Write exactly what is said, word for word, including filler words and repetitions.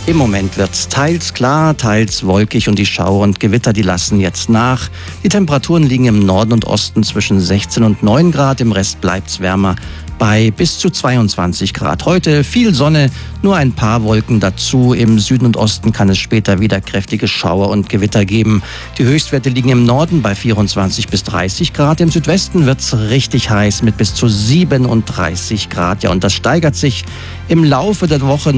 Im Moment wird's teils klar, teils wolkig und die Schauer und Gewitter, die lassen jetzt nach. Die Temperaturen liegen im Norden und Osten zwischen sechzehn und neun Grad, im Rest bleibt's wärmer bei bis zu zweiundzwanzig Grad. Heute viel Sonne, nur ein paar Wolken dazu. Im Süden und Osten kann es später wieder kräftige Schauer und Gewitter geben. Die Höchstwerte liegen im Norden bei vierundzwanzig bis dreißig Grad. Im Südwesten wird's richtig heiß mit bis zu siebenunddreißig Grad. Ja, und das steigert sich im Laufe der Woche